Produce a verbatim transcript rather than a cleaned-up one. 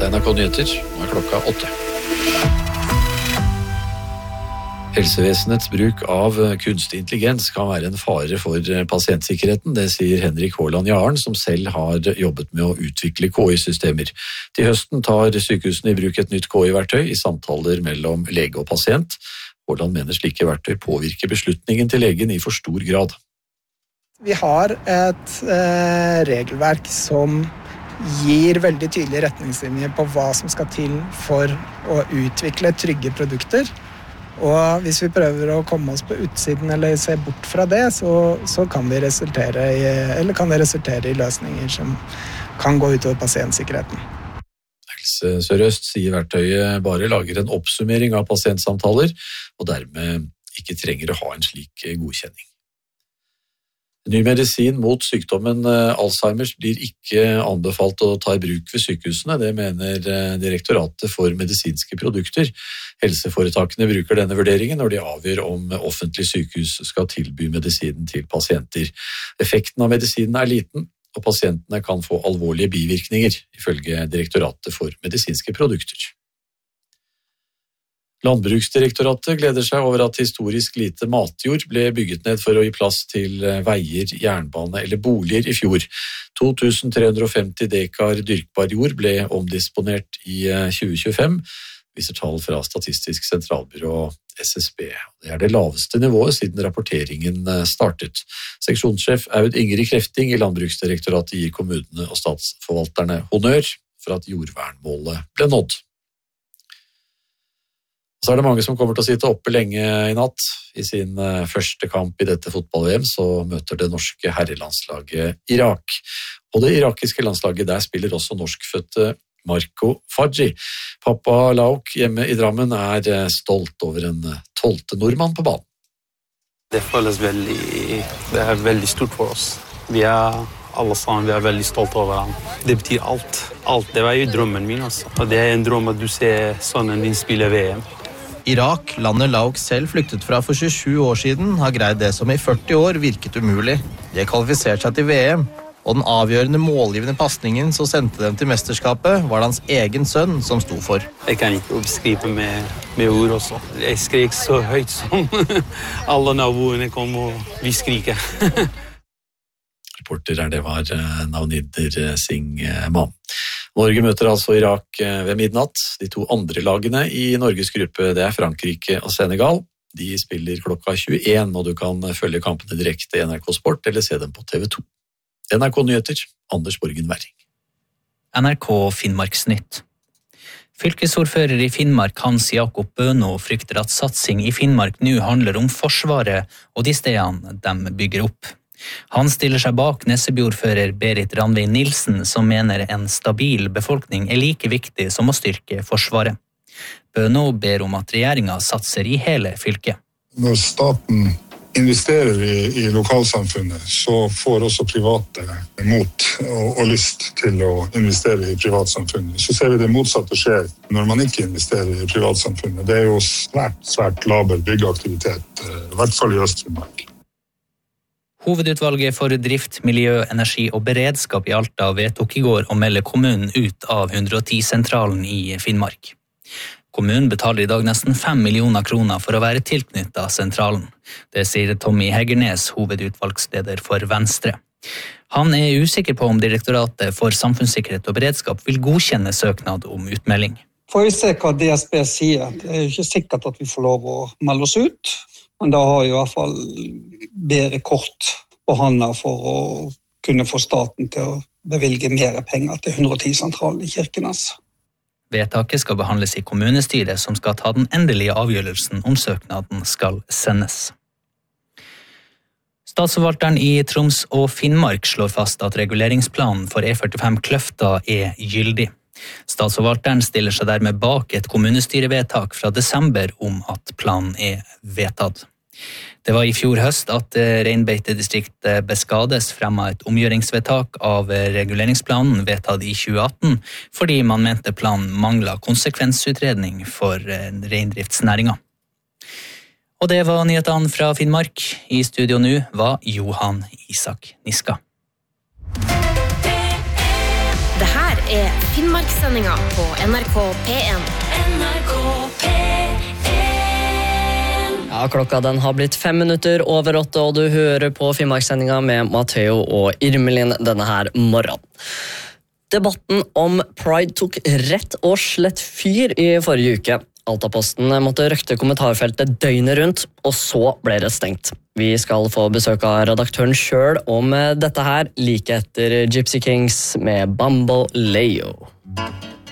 Dette er N R K Nyheter, nå er klokka åtte. Helsevesenets bruk av kunstig intelligens kan være en fare for pasientsikkerheten, det sier Henrik Haaland Jaren, som selv har jobbet med å utvikle K I-systemer. Til høsten tar sykehusene i bruk et nytt K I-verktøy i samtaler mellom lege og pasient. Haaland mener slike verktøy påvirker beslutningen til legen i for stor grad. Vi har et eh, regelverk som gir veldig tydelige retningslinjer på hva som skal til for å utvikle trygge produkter. Og hvis vi prøver å komme oss på utsiden eller se bort fra det, så, så kan, vi resultere i, eller kan det resultere i løsninger som kan gå utover pasientsikkerheten. Helse Sør-Øst sier verktøyet bare lager en oppsummering av pasientsamtaler, og dermed ikke trenger å ha en slik godkjenning. Ny medisin mot sykdommen Alzheimers blir ikke anbefalt å ta i bruk ved sykehusene, det mener Direktoratet for medisinske produkter. Helseforetakene bruker denne vurderingen når de avgjør om offentlig sykehus skal tilby medisinen til pasienter. Effekten av medisinen er liten, og pasientene kan få alvorlige bivirkninger, ifølge Direktoratet for medisinske produkter. Landbruksdirektoratet gleder seg over at historisk lite matjord ble bygget ned for å gi plass til veier, jernbane eller boliger i fjor. to tusen tre hundre og femti dekar dyrkbar jord ble omdisponert i tjue tjuefem, viser tall fra Statistisk sentralbyrå S S B. Det er det laveste nivået siden rapporteringen startet. Seksjonssjef Aud Ingrid Krefting i Landbruksdirektoratet gir kommunene og statsforvalterne honnør for at jordvernmålet ble nådd. Så er det mange som kommer til å sitte oppe lenge i natt. I sin første kamp i dette fotball-V M så møter det norske herrelandslaget Irak. Og det irakiske landslaget der spiller også norskfødte Marco Fadji. Pappa Lauk hjemme i Drammen er stolt over en tolvte nordmann på banen. Det føles veldig, det er veldig stort for oss. Vi er alle sammen, vi er veldig stolt over ham. Det betyr alt. Alt, det var jo drømmen min også. Og det er en drøm at du ser sønnen din spille V M. Irak, landet Lauk selv flyktet fra for tjuesju år siden, har greid det som i førti år virket umulig. De har kvalifisert seg til V M, og den avgjørende målgivende pasningen som sendte dem til mesterskapet, var det hans egen sønn som sto for. Jeg kan ikke beskrive med, med ord også. Jeg skrek så høyt som alle naboene kom og vi skriker. Reporter er det var Navnider Singh Mann. Norge møter altså Irak ved midnatt. De to andre lagene i Norges gruppe, det er Frankrike og Senegal. De spiller klokka tjueen, og du kan følge kampene direkte i N R K Sport eller se dem på T V to. N R K Nyheter, Anders Borgen Werring. N R K Finnmarksnytt. Fylkesordfører i Finnmark Hans Jakob Bøno frykter at satsing i Finnmark nå handler om forsvaret og de stedene de bygger opp. Han stiller seg bak Nesseby-ordfører Berit Ranveig Nilsen, som mener en stabil befolkning er like viktig som å styrke forsvaret. Bøno ber om at regjeringen satser i hele fylket. Når staten investerer i, i lokalsamfunnet, så får også private mot og, og lyst til å investere i privatsamfunnet. Så ser vi det motsatte skjer når man ikke investerer i privatsamfunnet. Det er jo svært, svært laber byggeaktivitet, i hvert fall i Øst-Finnmark. Hovedutvalget for drift, miljø, energi og beredskap i Alta vedtok i går å melde kommunen ut av hundre og ti-sentralen i Finnmark. Kommunen betaler i dag nesten fem millioner kroner for å være tilknyttet sentralen. Det sier Tommy Heggernes, hovedutvalgsleder for Venstre. Han er usikker på om Direktoratet for samfunnssikkerhet og beredskap vil godkjenne søknad om utmelding. Får vi se hva D S B sier. Det er jo ikke sikkert at vi får lov å melde oss ut. Men da har jeg i hvert fall bedre kort på hånda for å kunne få staten til å bevilge mer penger til hundre og ti-sentralen i Kirkenes. Vedtaket skal behandles i kommunestyret, som skal ta den endelige avgjørelsen om søknaden skal sendes. Statsforvalteren i Troms og Finnmark slår fast at reguleringsplanen for E førtifem Kløfta er gyldig. Statsforvalteren stiller seg dermed bak et kommunestyrevedtak fra desember om at planen er vedtatt. Det var i fjor høst at reinbeitedistriktet Beskades fremmet et omgjøringsvedtak av reguleringsplanen vedtatt i tjue atten, fordi man mente planen manglet konsekvensutredning for reindriftsnæringen. Og det var nyhetene fra Finnmark. I studio nå var Johan Isak Niska. Det her er Finnmarkssendinga på N R K P en. N R K P en. Ja, klokka den har blitt fem minutter over åtte, og du hører på Finnmarkssendinga med Matteo og Irmelin denne her morgenen. Debatten om Pride tok rett og slett fyr i forrige uke. Altaposten måtte røkte kommentarfeltet døgnet rundt, og så ble det stengt. Vi skal få besøk av redaktøren selv om dette her, like etter Gypsy Kings med Bamboleo.